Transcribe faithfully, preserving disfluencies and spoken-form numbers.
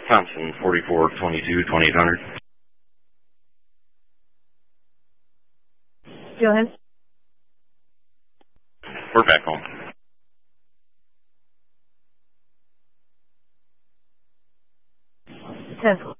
Thompson, forty-four twenty-two, twenty-eight hundred. Go ahead. We're back home. Ten.